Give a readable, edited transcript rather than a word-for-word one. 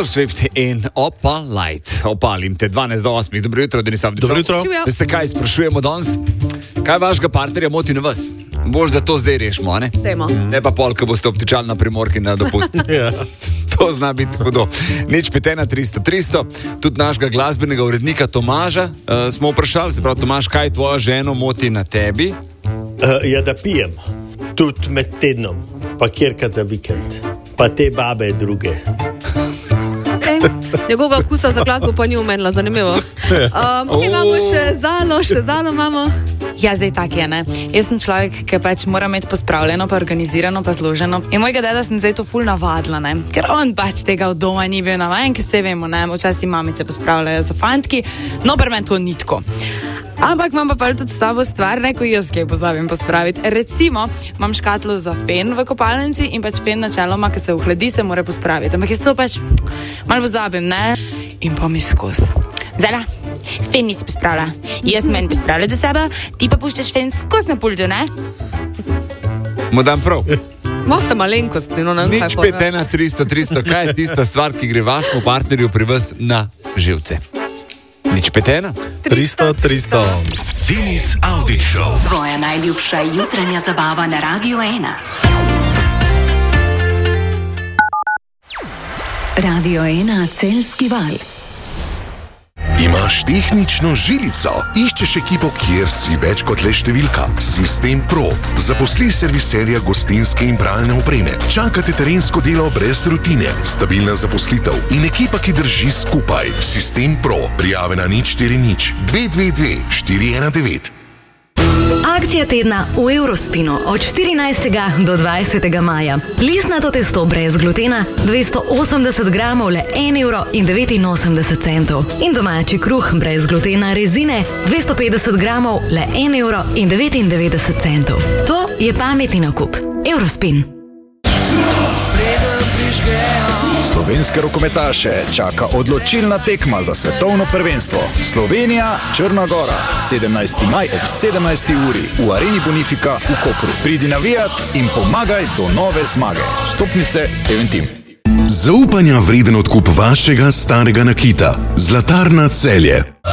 Taylor Swift in Opal Light. Opalim te 12 do 8. Dobro jutro, Denis Avdić. Dobro jutro. Veste kaj, sprašujemo danes? Kaj vašega partnerja moti na vas? Bož, da to zdaj rešimo, ne? Dajmo. Ne pa pol, ko boste obtičali na Primorki na dopust. Ja. To zna biti hudo. Nič 51300. Tudi našega glasbenega urednika Tomaža smo vprašali. Se pravi, Tomaž, kaj tvoja ženo moti na tebi? Ja, da pijem. Tudi med tednom. Pa kjerkrat za vikend. Pa te babe druge. Njegovega okusa za glasbo pa ni omenila, zanimivo. Imamo še Zalo imamo. Ja, zdaj tak je, ne. Jaz sem človek, ki pač mora imeti pospravljeno, pa organizirano, pa zloženo. In mojega deda sem zdaj to ful navadila, ne. Ker on pač tega od doma ni bil navajen, ker se vemo, ne. Včasih mamice pospravljajo za fantki, no, pri meni to ni tako. Ampak imam pa tudi s tabo stvar, ne, ko jaz kaj pozabim pospraviti. Recimo, imam škatlo za fen v kopalnici in pač fen načeloma, ki se ohladi, se mora pospraviti. Ampak jaz to pač malo pozabim, ne. In pa mi skozi. Zala, fen nisi pospravila. Jaz meni pospravljam za sebe, ti pa puščaš fen skozi na pultu, ne? Mu dam prav. Možete malenkostni, no ne vem kaj. Nič 51300. Kaj je tista stvar, ki gre vašemu partnerju pri vas na živce? Nič 300. Denis Avdić Show. Tvoja najljubša jutranja zabava na Radio 1. Radio 1 Celjski val. Imaš tehnično žilico? Iščeš ekipo, kjer si več kot le številka. Sistem Pro. Zaposli serviserja gostinske in pralne opreme. Čakate terensko delo brez rutine. Stabilna zaposlitev in ekipa, ki drži skupaj. Sistem Pro. Prijave na 040 222 419. Akcija tedna v Eurospinu od 14. do 20. maja. Listnato testo brez glutena 280 gramov le 1,89 €. In domači kruh brez glutena rezine 250 gramov le 1,99 €. To je pametni nakup. Eurospin. Slovenske rokometaše čaka odločilna tekma za svetovno prvenstvo. Slovenija, Črna Gora, 17. maj ob 17. uri v Areni Bonifika v Kopru. Pridi navijat in pomagaj do nove zmage. Vstopnice Eventim. Zaupanja vreden odkup vašega starega nakita. Zlatarna Celje.